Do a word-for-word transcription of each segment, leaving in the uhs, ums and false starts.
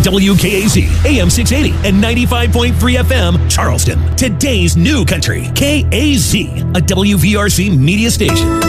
W K A Z, A M six eighty, and ninety-five point three F M, Charleston. Today's new country, K A Z, a W V R C media station.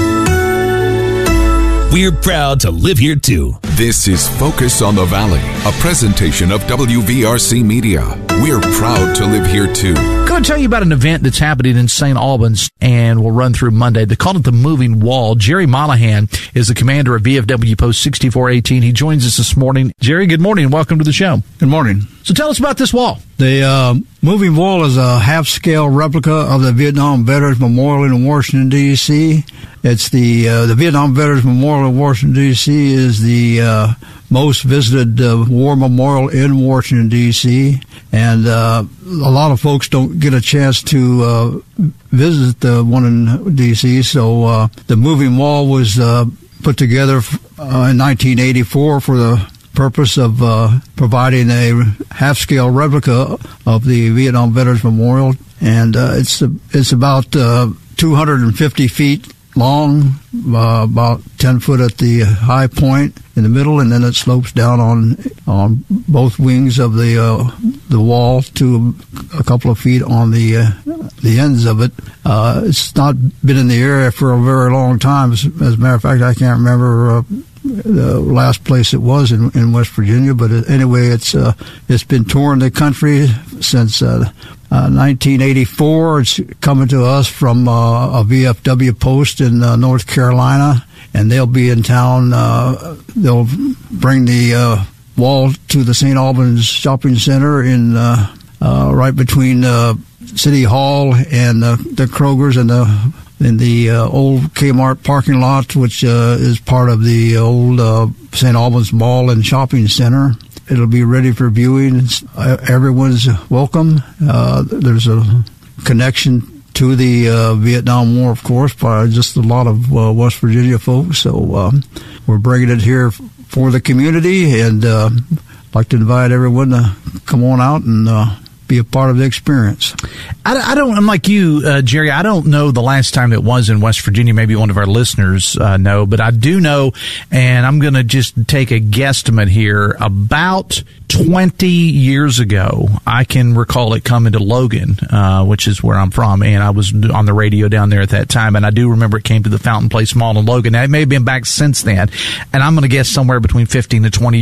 We're proud to live here, too. This is Focus on the Valley, a presentation of W V R C Media. We're proud to live here, too. I'm going to tell you about an event that's happening in Saint Albans, and we'll run through Monday. They call it the Moving Wall. Jerry Monahan is the commander of V F W Post sixty-four eighteen. He joins us this morning. Jerry, good morning, and welcome to the show. Good morning. So tell us about this wall. The uh, Moving Wall is a half-scale replica of the Vietnam Veterans Memorial in Washington, D C It's the uh, the Vietnam Veterans Memorial in Washington, D C is the uh, most visited uh, war memorial in Washington, D C And uh, a lot of folks don't get a chance to uh, visit the one in D C So uh, the Moving Wall was uh, put together uh, in nineteen eighty-four for the purpose of uh, providing a half-scale replica of the Vietnam Veterans Memorial, and uh, it's it's about uh, two hundred fifty feet long, uh, about ten foot at the high point in the middle, and then it slopes down on on both wings of the uh, the wall to a couple of feet on the uh, the ends of it. Uh, it's not been in the area for a very long time. As, as a matter of fact, I can't remember Uh, the last place it was in, in West Virginia, but anyway, it's uh, it's been touring the country since uh, uh, nineteen eighty-four. It's coming to us from uh, a V F W post in uh, North Carolina, and they'll be in town. Uh, they'll bring the uh, wall to the Saint Albans Shopping Center in uh, uh, right between uh, City Hall and uh, the Kroger's and the in the uh, old Kmart parking lot, which uh, is part of the old uh, Saint Albans Mall and Shopping Center. It'll be ready for viewing. Uh, everyone's welcome. Uh, there's a connection to the uh, Vietnam War, of course, by just a lot of uh, West Virginia folks. So um, we're bringing it here for the community, and uh, I'd like to invite everyone to come on out and uh, be a part of the experience. I, I don't, I'm like you, uh, Jerry, I don't know the last time it was in West Virginia. Maybe one of our listeners uh, know, but I do know, and I'm going to just take a guesstimate here, about twenty years ago, I can recall it coming to Logan, uh, which is where I'm from, and I was on the radio down there at that time, and I do remember it came to the Fountain Place Mall in Logan. Now, it may have been back since then, and I'm going to guess somewhere between fifteen to twenty